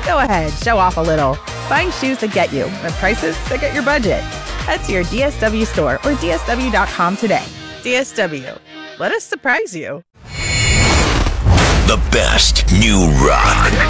Go ahead, show off a little. Find shoes that get you at prices that get your budget. Head to your DSW store or DSW.com today. DSW. Let us surprise you. The best new rock.